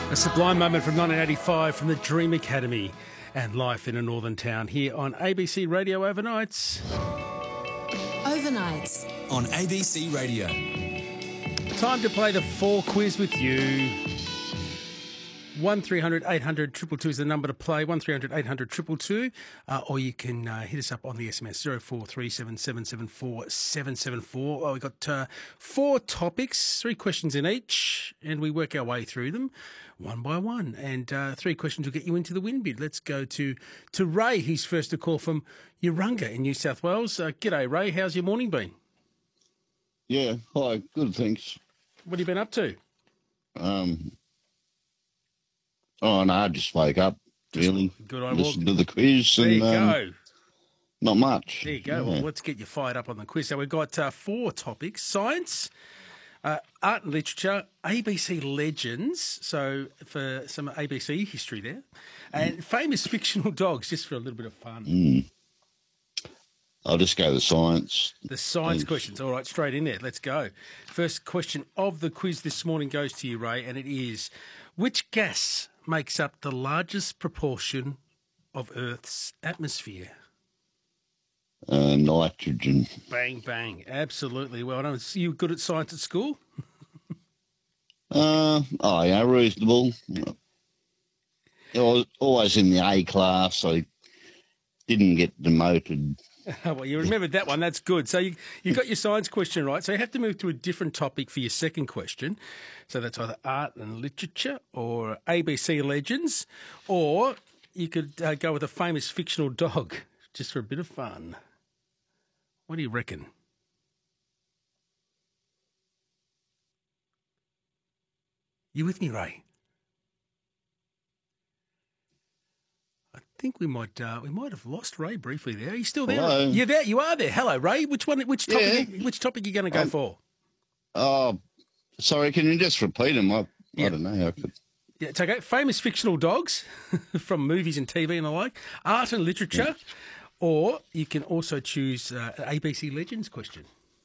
A sublime moment from 1985 from the Dream Academy and Life in a Northern Town here on ABC Radio Overnights. Overnights on ABC Radio. Time to play the 4 quiz with you. 1300 800 222 is the number to play, 1300 800 222, or you can hit us up on the SMS 0437 774 774. Well, we've got 4 topics, 3 questions in each, and we work our way through them one by one. And 3 questions will get you into the win bid. Let's go to Ray. He's first to call from Urunga in New South Wales. G'day, Ray. How's your morning been? Yeah, hi. Good, thanks. What have you been up to? Oh, no, I just woke up, really. Good on Listen to the quiz. There you and, go. Not much. There you go. Yeah. Well, let's get you fired up on the quiz. So we've got 4 topics: science, art and literature, ABC legends, so for some ABC history there, and famous fictional dogs, just for a little bit of fun. I'll just go to science. The science Thanks. questions. All right, straight in there. Let's go. First question of the quiz this morning goes to you, Ray, and it is, which gas makes up the largest proportion of Earth's atmosphere? Nitrogen. Bang, bang. Absolutely. Well done. You good at science at school? Yeah, reasonable. I was always in the A class. I didn't get demoted. Well, you remembered that one. That's good. So you got your science question right. So you have to move to a different topic for your second question. So that's either art and literature or ABC legends, or you could go with a famous fictional dog, just for a bit of fun. What do you reckon? You with me, Ray? I think we might have lost Ray briefly there. Are you still there? Hello? You're there. You are there. Hello, Ray. Which topic? Yeah. Which topic are you going to go for? Oh, sorry, can you just repeat them? I don't know. Yeah, it's okay. Famous fictional dogs from movies and TV and the like. Art and literature, or you can also choose an ABC Legends question.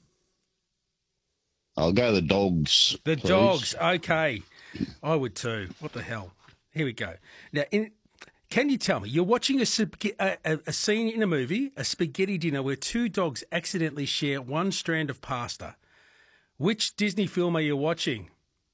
I'll go the dogs. The please. dogs. Okay, I would too. What the hell? Here we go. Now, can you tell me, you're watching a scene in a movie, a spaghetti dinner, where 2 dogs accidentally share one strand of pasta. Which Disney film are you watching?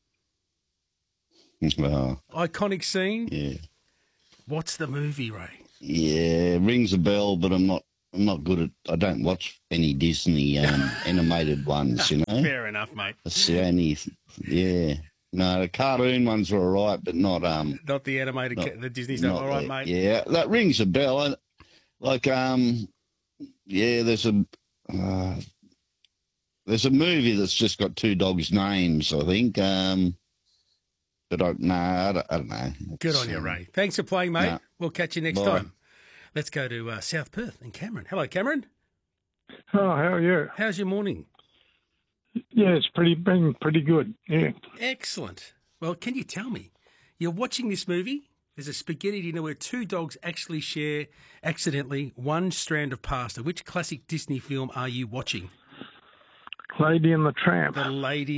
Iconic scene? Yeah. What's the movie, Ray? Yeah, rings a bell, but I'm not good at. I don't watch any Disney animated ones. You know. Fair enough, mate. That's the only. Yeah. No, the cartoon ones are all right, but not Not the animated, the Disney stuff. All right, mate. Yeah, that rings a bell. There's a movie that's just got 2 dogs' names, I think. But I don't know. Good on you, Ray. Thanks for playing, mate. No. We'll catch you next Bye. time. Let's go to South Perth and Cameron. Hello, Cameron. Oh, how are you? How's your morning? Yeah, it's been pretty good. Yeah. Excellent. Well, can you tell me, you're watching this movie, there's a spaghetti dinner where 2 dogs actually share, accidentally, one strand of pasta. Which classic Disney film are you watching? Lady and the Tramp. The Lady